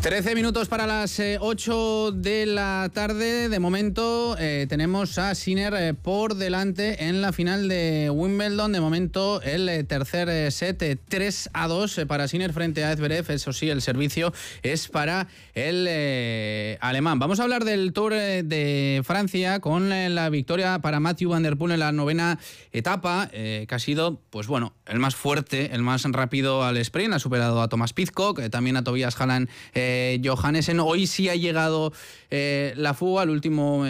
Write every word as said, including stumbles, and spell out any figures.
trece minutos para las eh, ocho de la tarde. De momento eh, tenemos a Sinner eh, por delante en la final de Wimbledon. De momento el eh, tercer eh, set, eh, tres a dos eh, para Sinner frente a Zverev. Eso sí, el servicio es para el eh, alemán. Vamos a hablar del Tour eh, de Francia con eh, la victoria para Mathieu van der Poel en la novena etapa, eh, que ha sido, pues bueno, el más fuerte, el más rápido al sprint. Ha superado a Thomas Pidcock, eh, también a Tobias Hallan, eh, Johannesen. Hoy sí ha llegado eh, la fuga al último